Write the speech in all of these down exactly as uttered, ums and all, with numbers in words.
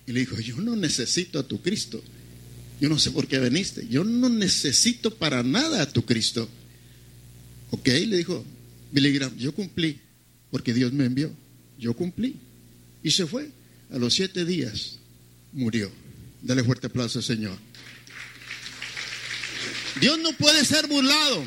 Y le dijo, yo no necesito a tu Cristo. Yo no sé por qué viniste. Yo no necesito para nada a tu Cristo. Ok, le dijo Billy Graham, yo cumplí porque Dios me envió. Yo cumplí. Y se fue. A los siete días murió. Dale fuerte aplauso al Señor. Dios no puede ser burlado.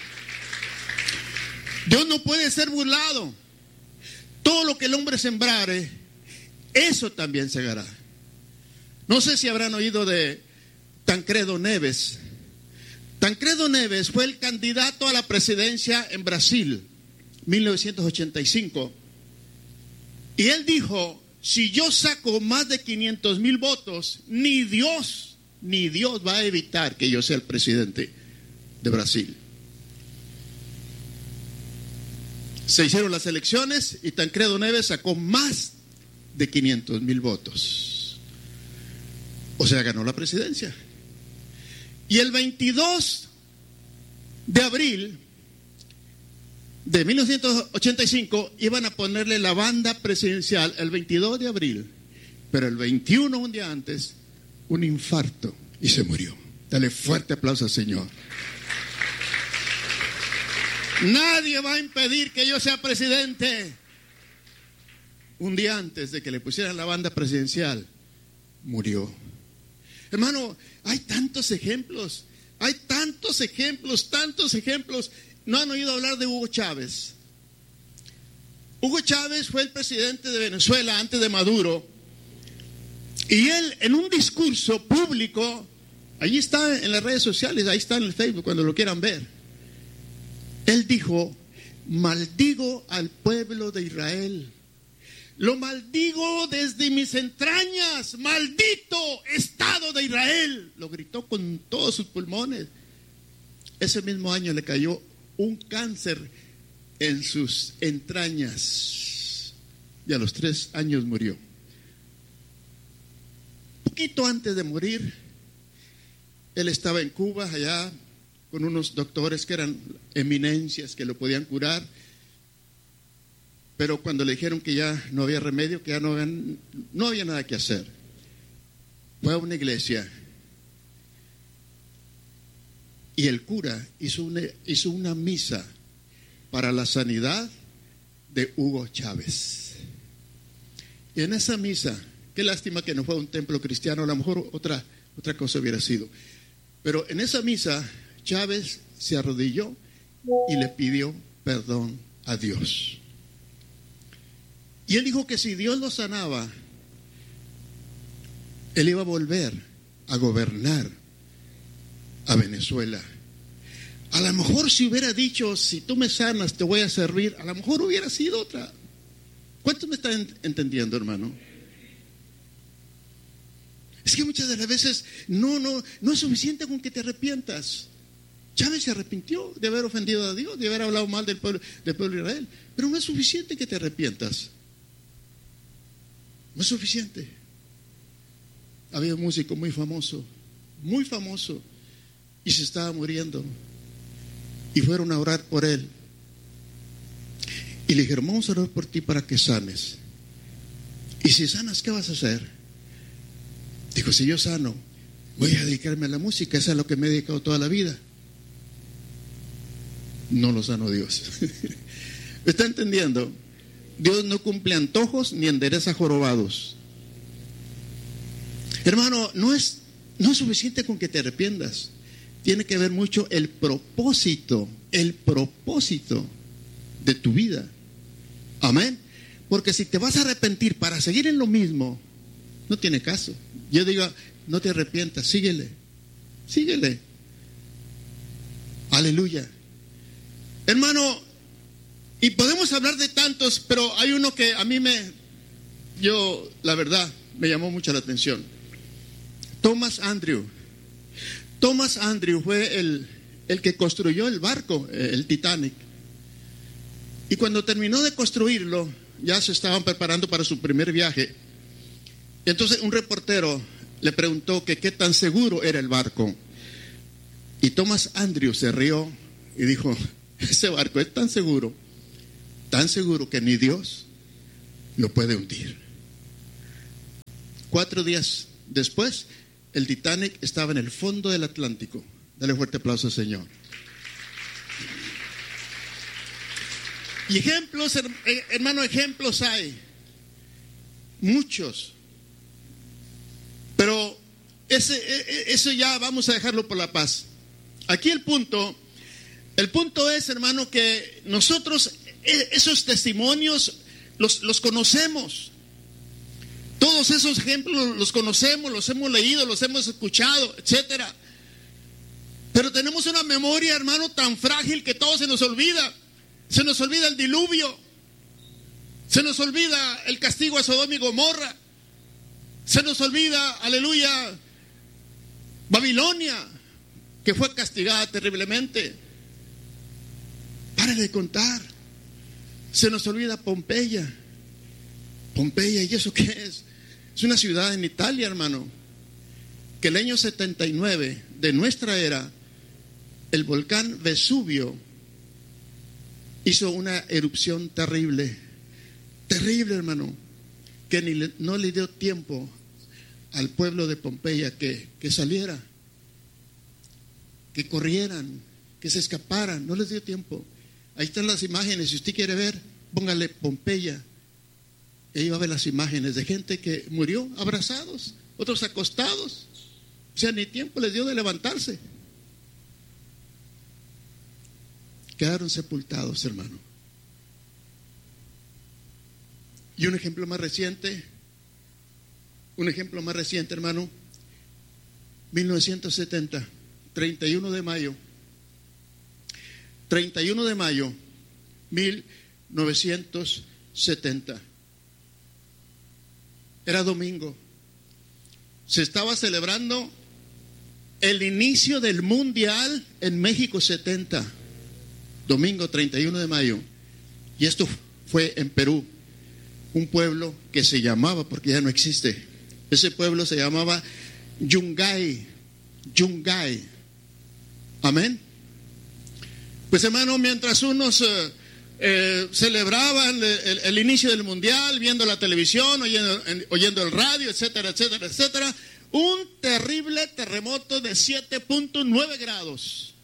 Dios no puede ser burlado. Todo lo que el hombre sembrare, eso también segará. No sé si habrán oído de Tancredo Neves. Tancredo Neves fue el candidato a la presidencia en Brasil, mil novecientos ochenta y cinco. Y él dijo, si yo saco más de quinientos mil votos, ni Dios, ni Dios va a evitar que yo sea el presidente de Brasil. Se hicieron las elecciones y Tancredo Neves sacó más de quinientos mil votos. O sea, ganó la presidencia. Y el veintidós de abril de mil novecientos ochenta y cinco iban a ponerle la banda presidencial el veintidós de abril, pero el veintiuno, un día antes, un infarto y se murió. Dale fuerte aplauso al Señor. Nadie va a impedir que yo sea presidente. Un día antes de que le pusieran la banda presidencial, murió. Hermano, hay tantos ejemplos, hay tantos ejemplos, tantos ejemplos. ¿No han oído hablar de Hugo Chávez? Hugo Chávez fue el presidente de Venezuela antes de Maduro. Y él, en un discurso público, allí está en las redes sociales, ahí está en el Facebook, cuando lo quieran ver. Él dijo, maldigo al pueblo de Israel. Lo maldigo desde mis entrañas. Maldito Estado de Israel. Lo gritó con todos sus pulmones. Ese mismo año le cayó un cáncer en sus entrañas. Y a los tres años murió. Poquito antes de morir, él estaba en Cuba, allá, con unos doctores que eran eminencias, que lo podían curar. Pero cuando le dijeron que ya no había remedio, que ya no había, no había nada que hacer, fue a una iglesia y el cura hizo una, hizo una misa para la sanidad de Hugo Chávez. Y en esa misa, qué lástima que no fue a un templo cristiano, a lo mejor otra, otra cosa hubiera sido. Pero en esa misa, Chávez se arrodilló y le pidió perdón a Dios. Y él dijo que si Dios lo sanaba, él iba a volver a gobernar a Venezuela. A lo mejor si hubiera dicho, si tú me sanas, te voy a servir, a lo mejor hubiera sido otra. ¿Cuántos me están entendiendo, hermano? Es que muchas de las veces no, no, no es suficiente con que te arrepientas. Chávez se arrepintió de haber ofendido a Dios, de haber hablado mal del pueblo, del pueblo de Israel, pero no es suficiente que te arrepientas. No es suficiente. Había un músico muy famoso, muy famoso, y se estaba muriendo. Y fueron a orar por él. Y le dijeron, vamos a orar por ti para que sanes. Y si sanas, ¿qué vas a hacer? Dijo, si yo sano, voy a dedicarme a la música, eso es a lo que me he dedicado toda la vida. No lo sanó Dios. ¿Me está entendiendo? Dios no cumple antojos ni endereza jorobados. Hermano, no es, no es suficiente con que te arrepientas. Tiene que ver mucho el propósito, el propósito de tu vida. Amén. Porque si te vas a arrepentir para seguir en lo mismo, no tiene caso. Yo digo, no te arrepientas, síguele, síguele. Aleluya. Hermano, y podemos hablar de tantos, pero hay uno que a mí me, yo, la verdad, me llamó mucho la atención. Thomas Andrew. Thomas Andrew fue el, el que construyó el barco, el Titanic. Y cuando terminó de construirlo, ya se estaban preparando para su primer viaje. Y entonces un reportero le preguntó que qué tan seguro era el barco. Y Thomas Andrew se rió y dijo, ese barco es tan seguro, tan seguro que ni Dios lo puede hundir. cuatro días después, el Titanic estaba en el fondo del Atlántico. Dale fuerte aplauso al Señor. Y ejemplos, hermano, ejemplos hay. Muchos. Pero ese, eso ya vamos a dejarlo por la paz. Aquí el punto, el punto es, hermano, que nosotros esos testimonios los, los conocemos. Todos esos ejemplos los conocemos, los hemos leído, los hemos escuchado, etcétera. Pero tenemos una memoria, hermano, tan frágil que todo se nos olvida. Se nos olvida el diluvio. Se nos olvida el castigo a Sodoma y Gomorra. Se nos olvida, aleluya, Babilonia, que fue castigada terriblemente. Pare de contar. Se nos olvida Pompeya. Pompeya, ¿y eso qué es? Es una ciudad en Italia, hermano, que el año setenta y nueve de nuestra era, el volcán Vesubio hizo una erupción terrible, terrible, hermano, que ni le, no le dio tiempo al pueblo de Pompeya que, que saliera, que corrieran, que se escaparan, no les dio tiempo. Ahí están las imágenes, si usted quiere ver, póngale Pompeya. Ahí va a ver las imágenes de gente que murió abrazados, otros acostados. O sea, ni tiempo les dio de levantarse. Quedaron sepultados, hermano. Y un ejemplo más reciente, un ejemplo más reciente, hermano, mil novecientos setenta, treinta y uno de mayo, treinta y uno de mayo, mil novecientos setenta. Era domingo. Se estaba celebrando el inicio del Mundial en México setenta. Domingo treinta y uno de mayo. Y esto fue en Perú. Un pueblo que se llamaba, porque ya no existe, ese pueblo se llamaba Yungay. Yungay. Amén. Pues, hermano, mientras unos eh, eh, celebraban el, el, el inicio del mundial, viendo la televisión, oyendo, en, oyendo el radio, etcétera, etcétera, etcétera, un terrible terremoto de siete punto nueve grados.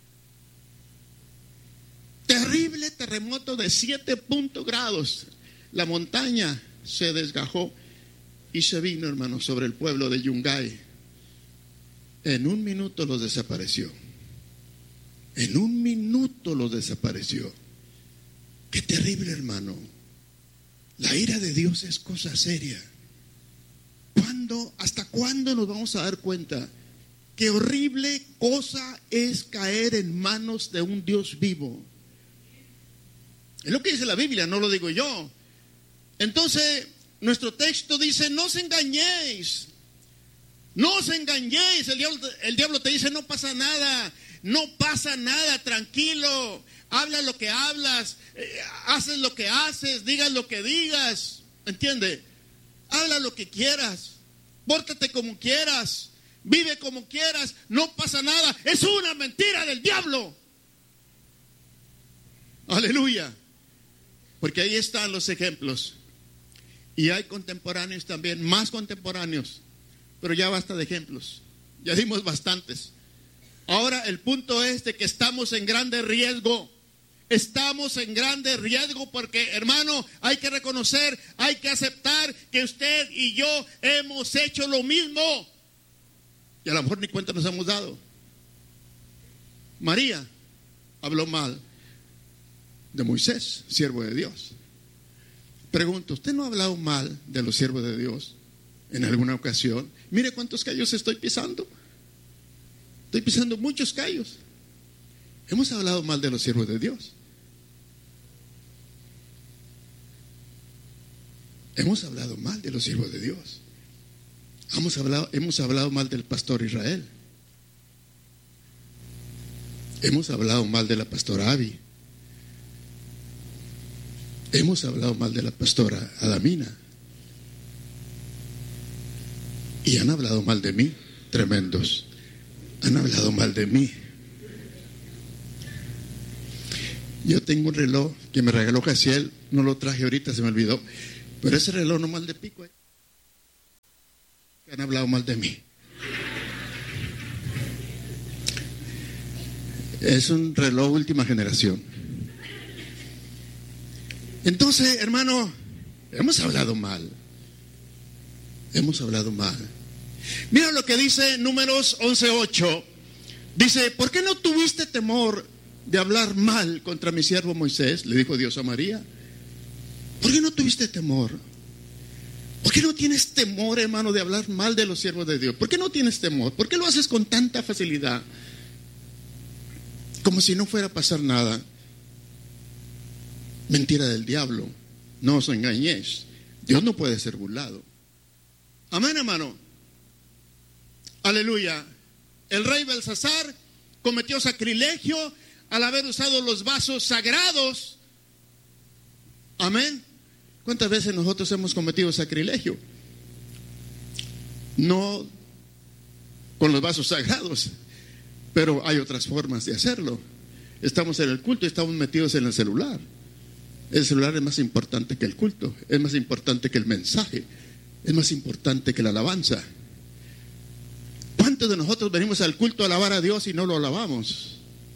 Terrible terremoto de siete puntos grados. La montaña se desgajó y se vino, hermano, sobre el pueblo de Yungay. En un minuto los desapareció. En un minuto los desapareció. Qué terrible, hermano. La ira de Dios es cosa seria. ¿Cuándo, hasta cuándo nos vamos a dar cuenta qué horrible cosa es caer en manos de un Dios vivo? Es lo que dice la Biblia, no lo digo yo. Entonces, nuestro texto dice: no os engañéis. No os engañéis. El diablo, el diablo te dice: no pasa nada. No pasa nada, tranquilo. Habla lo que hablas, eh, haces lo que haces, digas lo que digas. ¿Entiende? Habla lo que quieras. Pórtate como quieras. Vive como quieras. No pasa nada. Es una mentira del diablo. Aleluya. Porque ahí están los ejemplos. Y hay contemporáneos también, más contemporáneos. Pero ya basta de ejemplos. Ya dimos bastantes. Ahora el punto es de que estamos en grande riesgo. Estamos en grande riesgo porque, hermano, hay que reconocer, hay que aceptar que usted y yo hemos hecho lo mismo. Y a lo mejor ni cuenta nos hemos dado. María habló mal de Moisés, siervo de Dios. Pregunto, ¿usted no ha hablado mal de los siervos de Dios en alguna ocasión? Mire cuántos callos estoy pisando. Estoy pisando muchos callos. Hemos hablado mal de los siervos de Dios. Hemos hablado mal de los siervos de Dios. Hemos hablado, hemos hablado mal del pastor Israel. Hemos hablado mal de la pastora Abby. Hemos hablado mal de la pastora Adamina. Y han hablado mal de mí, tremendos. Han hablado mal de mí. Yo tengo un reloj que me regaló Jaciel, no lo traje ahorita, se me olvidó. Pero ese reloj no mal de pico. ¿eh? que han hablado mal de mí. Es un reloj última generación. Entonces, hermano, hemos hablado mal. Hemos hablado mal. Mira lo que dice Números once ocho. Dice, ¿por qué no tuviste temor de hablar mal contra mi siervo Moisés? Le dijo Dios a María. ¿Por qué no tuviste temor? ¿Por qué no tienes temor, hermano, de hablar mal de los siervos de Dios? ¿Por qué no tienes temor? ¿Por qué lo haces con tanta facilidad? Como si no fuera a pasar nada. Mentira del diablo. No os engañéis. Dios no puede ser burlado. Amén, hermano. Aleluya. El rey Belsasar cometió sacrilegio al haber usado los vasos sagrados. Amén. ¿Cuántas veces nosotros hemos cometido sacrilegio? No con los vasos sagrados, pero hay otras formas de hacerlo. Estamos en el culto y estamos metidos en el celular. El celular es más importante que el culto, es más importante que el mensaje, es más importante que la alabanza. ¿Cuántos de nosotros venimos al culto a alabar a Dios y no lo alabamos?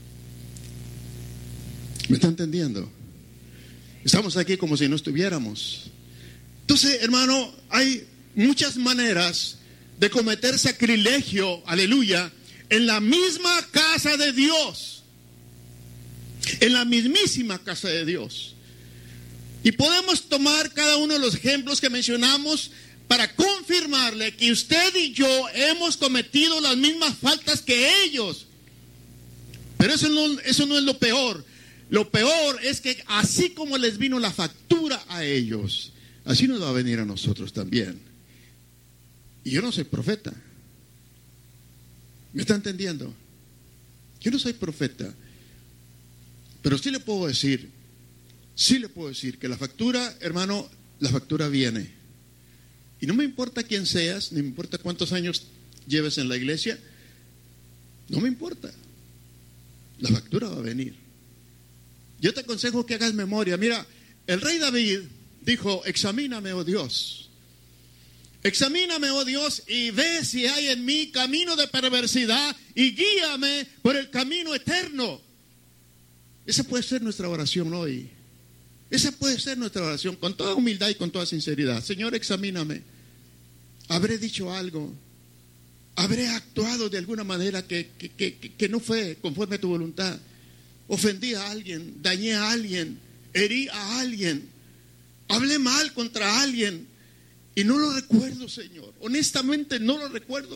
¿Me está entendiendo? Estamos aquí como si no estuviéramos. Entonces, hermano, hay muchas maneras de cometer sacrilegio, aleluya, en la misma casa de Dios. En la mismísima casa de Dios. Y podemos tomar cada uno de los ejemplos que mencionamos para confirmarle que usted y yo hemos cometido las mismas faltas que ellos. Pero eso no, eso no es lo peor. Lo peor es que así como les vino la factura a ellos, así nos va a venir a nosotros también. Y yo no soy profeta. ¿Me está entendiendo? Yo no soy profeta. Pero sí le puedo decir, sí le puedo decir que la factura, hermano, la factura viene. Y no me importa quién seas, ni me importa cuántos años lleves en la iglesia, no me importa. La factura va a venir. Yo te aconsejo que hagas memoria. Mira, el rey David dijo, examíname, oh Dios. Examíname, oh Dios, y ve si hay en mí camino de perversidad y guíame por el camino eterno. Esa puede ser nuestra oración hoy. Esa puede ser nuestra oración con toda humildad y con toda sinceridad. Señor, examíname. ¿Habré dicho algo? ¿Habré actuado de alguna manera que, que, que, que no fue conforme a tu voluntad? Ofendí a alguien, dañé a alguien, herí a alguien, hablé mal contra alguien y no lo recuerdo, Señor. Honestamente no lo recuerdo.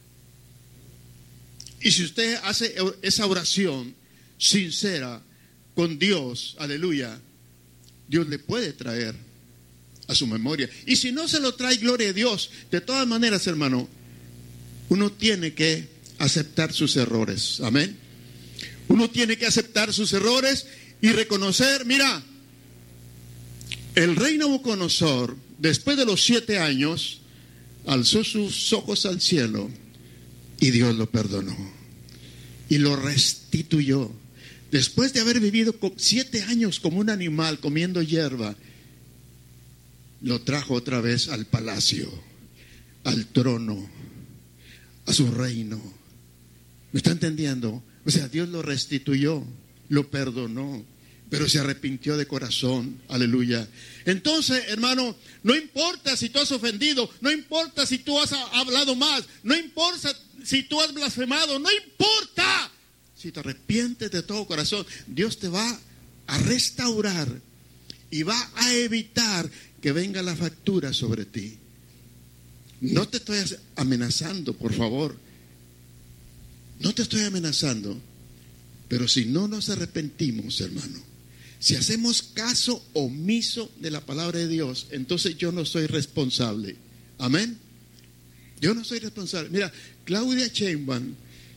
Y si usted hace esa oración sincera con Dios, aleluya, Dios le puede traer a su memoria. Y si no se lo trae, gloria a Dios. De todas maneras, hermano, uno tiene que aceptar sus errores. Amén. Uno tiene que aceptar sus errores y reconocer, mira, el rey Nabucodonosor, después de los siete años, alzó sus ojos al cielo y Dios lo perdonó y lo restituyó. Después de haber vivido siete años como un animal comiendo hierba, lo trajo otra vez al palacio, al trono, a su reino. ¿Me está entendiendo? O sea, Dios lo restituyó, lo perdonó, pero se arrepintió de corazón. Aleluya. Entonces, hermano, no importa si tú has ofendido, no importa si tú has hablado más, no importa si tú has blasfemado, no importa. Si te arrepientes de todo corazón, Dios te va a restaurar y va a evitar que venga la factura sobre ti. No te estoy amenazando, por favor. No te estoy amenazando. Pero si no nos arrepentimos, hermano, si hacemos caso omiso de la palabra de Dios, entonces yo no soy responsable. Amén. Yo no soy responsable. Mira, Claudia Sheinbaum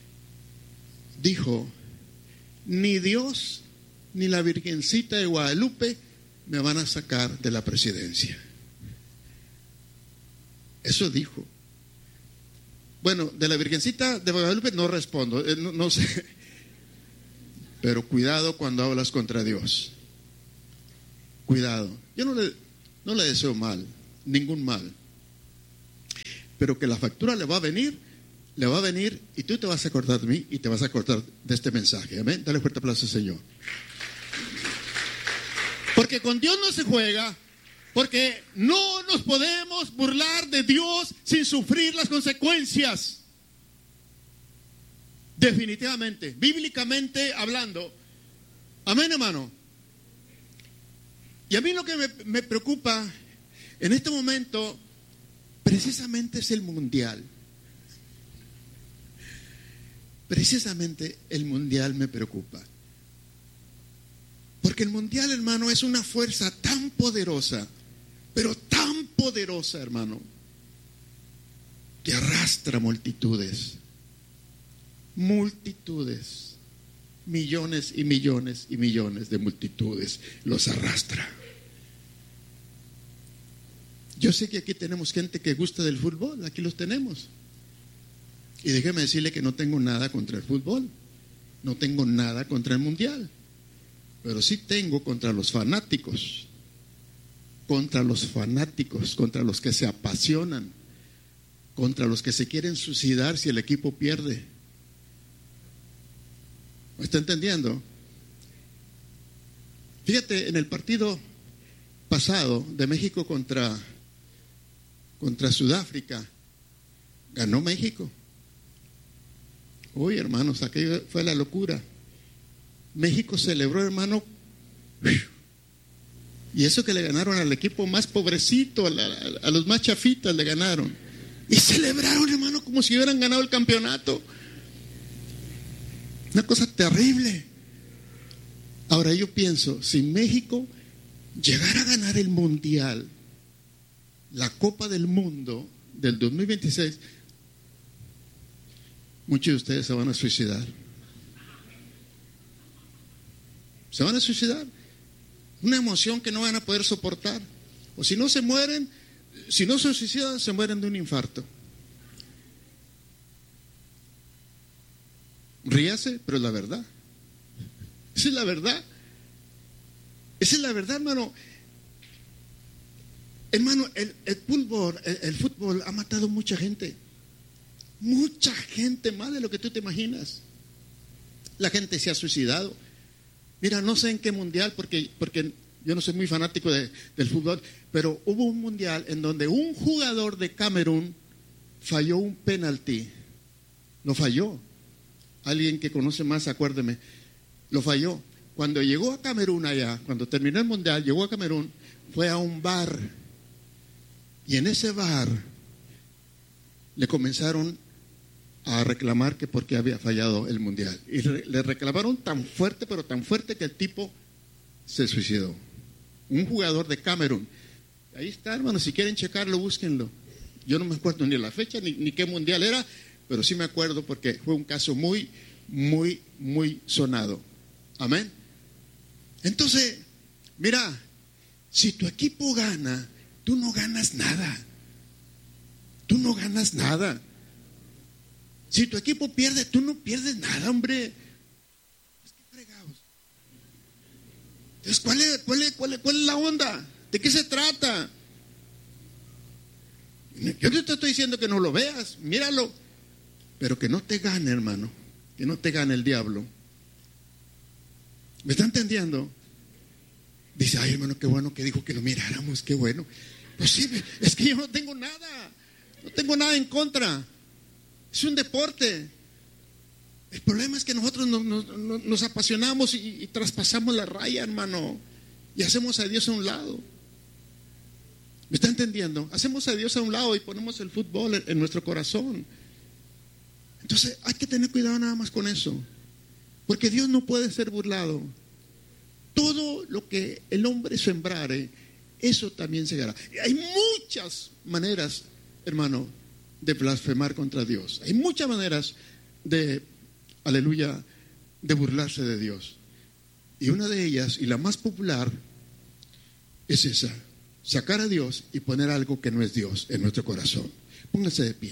dijo, ni Dios ni la Virgencita de Guadalupe me van a sacar de la presidencia. Eso dijo. Bueno, de la Virgencita de Guadalupe no respondo, no, no sé. Pero cuidado cuando hablas contra Dios. Cuidado. Yo no le, no le deseo mal, ningún mal. pero que la factura le va a venir, le va a venir y tú te vas a acordar de mí y te vas a acordar de este mensaje. Amén. Dale fuerte aplauso al Señor. Porque con Dios no se juega, porque no nos podemos burlar de Dios sin sufrir las consecuencias. Definitivamente, bíblicamente hablando. Amén, hermano. Y a mí lo que me, me preocupa en este momento precisamente es el mundial. Precisamente el mundial me preocupa. Porque el mundial, hermano, es una fuerza tan poderosa, pero tan poderosa, hermano, que arrastra multitudes. Multitudes. Millones y millones y millones de multitudes los arrastra. Yo sé que aquí tenemos gente que gusta del fútbol, aquí los tenemos. Y déjeme decirle que no tengo nada contra el fútbol, no tengo nada contra el mundial, pero sí tengo contra los fanáticos, contra los fanáticos, contra los que se apasionan, contra los que se quieren suicidar si el equipo pierde. ¿Me está entendiendo? Fíjate, en el partido pasado de México contra, contra Sudáfrica, ganó México. Uy, hermanos, aquello fue la locura. México celebró, hermano, y eso que le ganaron al equipo más pobrecito, a, la, a los más chafitas le ganaron. Y celebraron, hermano, como si hubieran ganado el campeonato. Una cosa terrible. Ahora yo pienso, si México llegara a ganar el mundial, la Copa del Mundo del dos mil veintiséis, muchos de ustedes se van a suicidar. Se van a suicidar. Una emoción que no van a poder soportar. O si no se mueren, si no se suicidan, se mueren de un infarto. Ríase, pero es la verdad. Esa es la verdad. Esa es la verdad, hermano. Hermano, el, el fútbol, el, el fútbol ha matado mucha gente. Mucha gente, más de lo que tú te imaginas. La gente se ha suicidado. Mira, no sé en qué mundial, porque, porque yo no soy muy fanático de, del fútbol, pero hubo un mundial en donde un jugador de Camerún falló un penalti. Lo falló. Alguien que conoce más, acuérdeme. Lo falló. Cuando llegó a Camerún allá, cuando terminó el mundial, llegó a Camerún, fue a un bar. Y en ese bar le comenzaron a reclamar que porque había fallado el mundial. Y re, le reclamaron tan fuerte, pero tan fuerte que el tipo se suicidó. Un jugador de Camerún. Ahí está, hermano, si quieren checarlo, búsquenlo. Yo no me acuerdo ni la fecha, ni, ni qué mundial era, pero sí me acuerdo porque fue un caso muy, muy, muy sonado. Amén. Entonces, mira, si tu equipo gana, tú no ganas nada. Tú no ganas nada. Si tu equipo pierde, tú no pierdes nada, hombre. Es que fregados. Entonces, ¿cuál es, cuál es, cuál es, cuál es la onda? ¿De qué se trata? Yo no te estoy diciendo que no lo veas, míralo, pero que no te gane, hermano, que no te gane el diablo. ¿Me está entendiendo? Dice, ay, hermano, qué bueno que dijo que lo miráramos, qué bueno. Pues sí, es que yo no tengo nada, no tengo nada en contra. Es un deporte. El problema es que nosotros nos, nos, nos apasionamos y, y traspasamos la raya, hermano, y hacemos a Dios a un lado. ¿Me está entendiendo? Hacemos a Dios a un lado y ponemos el fútbol en, en nuestro corazón. Entonces hay que tener cuidado nada más con eso, porque Dios no puede ser burlado. Todo lo que el hombre sembrare, eso también segará. Hay muchas maneras, hermano, de blasfemar contra Dios. Hay muchas maneras de, aleluya, de burlarse de Dios. Y una de ellas, y la más popular, es esa: sacar a Dios y poner algo que no es Dios en nuestro corazón. Póngase de pie.